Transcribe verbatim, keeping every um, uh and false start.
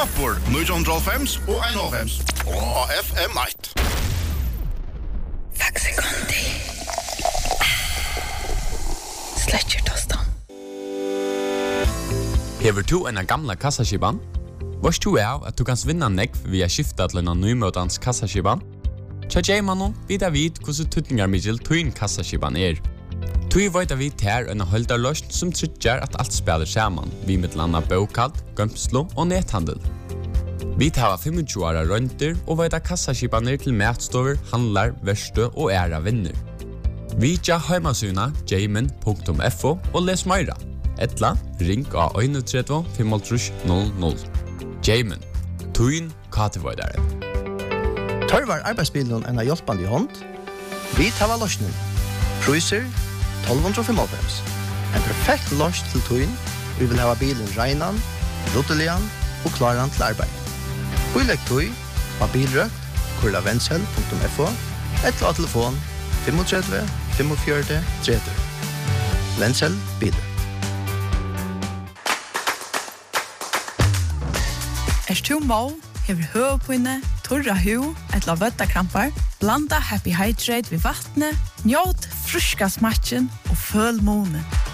Rapport nio hundra fem og en og fem og F M ett. Faxe Conti. Sletcher tostan. Hever du en gamla kassaskiban? Vars du er at du kan vinna nekv via skifta til en nymøtans kassaskiban? Tja Jaimanon vidar vid hvordan tutningar middel tuin kassaskiban er. Tui veit vi ter en holdarløsn som tryggjar at alt spiller saman, vi med landa bokald, gømslo og nethandel. Vi tar tjuefem åra rønter og veit kassaskibaner til matstover, handlar, verste og æra vinner. Vi tja heimasuna jaimen punktum f o og les meira. Etla, ring av tre ett fem null null. Jaimen, tuin katevoidare. Tørvar arbeidsbilen en av hjelpande i hånd. Vi tar løsnen. Priser tolv fem. En perfekt løs til tuin. Vi vil ha bilen reinan, rotelian og klaran til arbeid. Bilegg tui av bilrøkt, kurla vensel punktum f o, etla av telefon tre fem fem fire tre tre. Vensel bilrøkt. Er du må, hever høvpinne, torra hu, etla vøttakrampar, blanda Happy Hydrate ved vattnet, njåt fruska smatchen og føl måne.